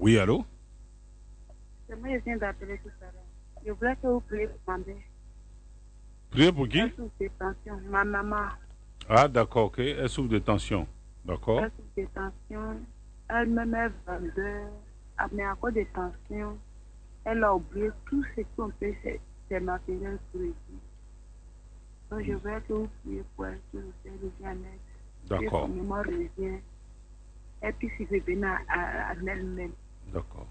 Oui, allô? Moi, je viens d'appeler tout à l'heure. Je voulais que vous priez pour ma mère. Priez pour qui? Elle souffre de tension. Ma maman. Ah, d'accord, ok. Elle souffre de tension. D'accord. Elle souffre de tension. Elle-même est vendeur. Mais à cause de tension, elle a oublié tout ce qu'on peut faire. C'est matériel pour le dire. Donc, je voulais que vous priez pour elle, que vous soyez le bien-être. D'accord. Que son mémoire revient. Et puis, s'il revenir à elle-même. D'accord.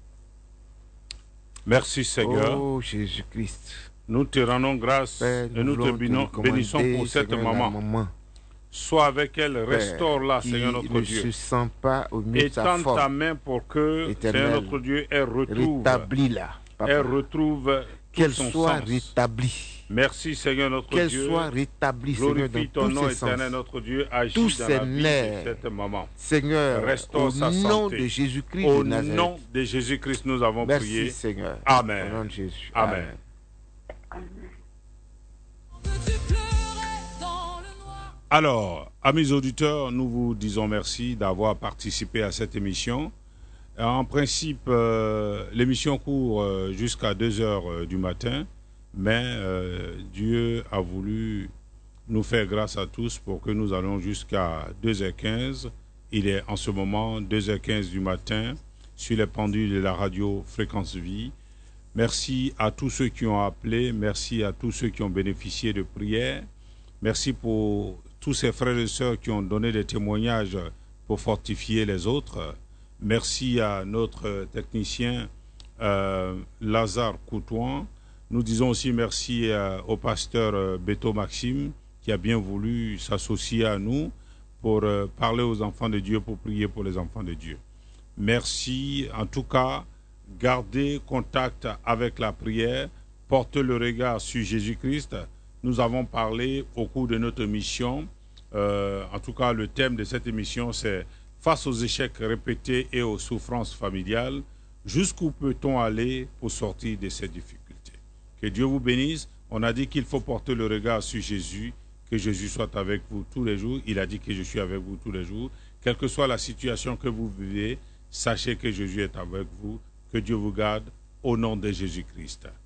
Merci, Seigneur. Oh, Jésus-Christ. Nous te rendons grâce Père, et nous te bénissons pour cette Seigneur, maman. Sois avec elle, restaure-la, Seigneur notre Dieu. Ne se sent pas au mieux de sa Étends forme. ta main pour que, Éternel, Seigneur notre Dieu, elle retrouve, rétablis-la, papa. elle retrouve Qu'elle tout son soit sens. rétablie. Merci, Seigneur notre Qu'elle Dieu. soit rétablie, Seigneur, Glorifie dans ton tous nom, ses éternel sens. notre Dieu. Agis Tous dans ses la vie de nerfs. cette maman. Seigneur, Restaure au sa nom santé. de Jésus-Christ Au de Nazareth. nom de Jésus-Christ, nous avons Merci, prié. Seigneur. Amen. Au nom de Jésus. Amen. Alors, amis auditeurs, nous vous disons merci d'avoir participé à cette émission. En principe, l'émission court jusqu'à 2 heures du matin, mais Dieu a voulu nous faire grâce à tous pour que nous allons jusqu'à 2h15. Il est en ce moment 2h15 du matin sur les pendules de la radio Fréquence Vie. Merci à tous ceux qui ont appelé, merci à tous ceux qui ont bénéficié de prières. Merci pour tous ces frères et sœurs qui ont donné des témoignages pour fortifier les autres. Merci à notre technicien Lazare Coutouan. Nous disons aussi merci au pasteur Beto Maxime qui a bien voulu s'associer à nous pour parler aux enfants de Dieu, pour prier pour les enfants de Dieu. Merci. En tout cas, gardez contact avec la prière, portez le regard sur Jésus-Christ. Nous avons parlé au cours de notre mission. En tout cas, le thème de cette émission, c'est face aux échecs répétés et aux souffrances familiales, jusqu'où peut-on aller pour sortir de ces difficultés? Que Dieu vous bénisse. On a dit qu'il faut porter le regard sur Jésus, que Jésus soit avec vous tous les jours. Il a dit que je suis avec vous tous les jours. Quelle que soit la situation que vous vivez, sachez que Jésus est avec vous. Que Dieu vous garde au nom de Jésus-Christ.